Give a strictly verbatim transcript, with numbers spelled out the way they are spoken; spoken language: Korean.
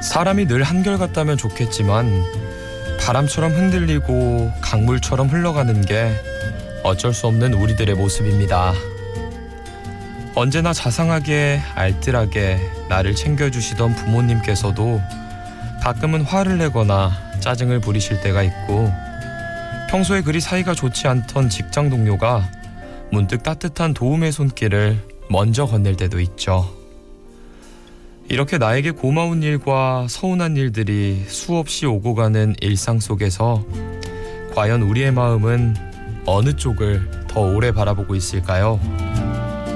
사람이 늘 한결같다면 좋겠지만 바람처럼 흔들리고 강물처럼 흘러가는 게 어쩔 수 없는 우리들의 모습입니다. 언제나 자상하게 알뜰하게 나를 챙겨주시던 부모님께서도 가끔은 화를 내거나 짜증을 부리실 때가 있고, 평소에 그리 사이가 좋지 않던 직장 동료가 문득 따뜻한 도움의 손길을 먼저 건넬 때도 있죠. 이렇게 나에게 고마운 일과 서운한 일들이 수없이 오고 가는 일상 속에서 과연 우리의 마음은 어느 쪽을 더 오래 바라보고 있을까요?